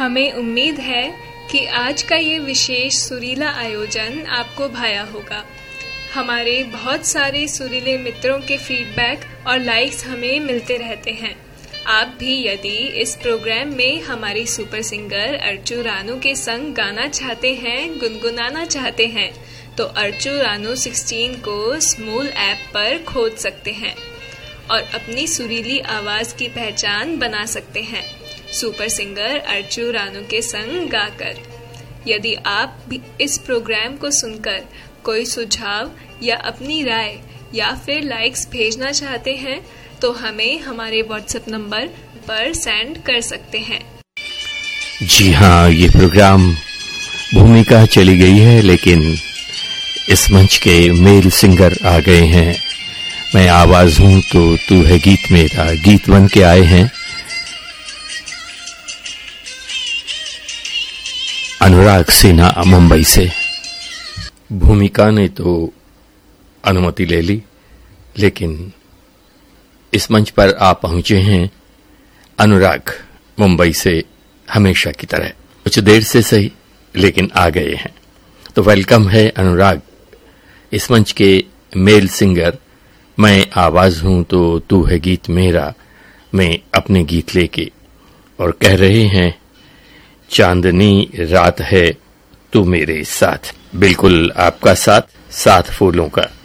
हमें उम्मीद है कि आज का ये विशेष सुरीला आयोजन आपको भाया होगा। हमारे बहुत सारे सुरीले मित्रों के फीडबैक और लाइक्स हमें मिलते रहते हैं। आप भी यदि इस प्रोग्राम में हमारी सुपर सिंगर अर्चू रानू के संग गाना चाहते हैं, गुनगुनाना चाहते हैं, तो अर्चू रानू 16 को स्मूल ऐप पर खोज सकते हैं और अपनी सुरीली आवाज की पहचान बना सकते हैं सुपर सिंगर अर्चू रानू के संग गाकर। यदि आप भी इस प्रोग्राम को सुनकर कोई सुझाव या अपनी राय या फिर लाइक्स भेजना चाहते हैं तो हमें हमारे व्हाट्सएप नंबर पर सेंड कर सकते हैं। जी हाँ, ये प्रोग्राम भूमिका चली गई है, लेकिन इस मंच के मेल सिंगर आ गए हैं। मैं आवाज हूं तो तू है गीत मेरा, गीत बन के आए हैं अनुराग सिन्हा मुंबई से। भूमिका ने तो अनुमति ले ली, लेकिन इस मंच पर आप पहुंचे हैं अनुराग मुंबई से, हमेशा की तरह। कुछ देर से सही, लेकिन आ गए हैं। तो वेलकम है अनुराग, इस मंच के मेल सिंगर। मैं आवाज हूं तो तू है गीत मेरा में अपने गीत लेके, और कह रहे हैं चांदनी रात है तू मेरे साथ। बिल्कुल आपका साथ, साथ फूलों का।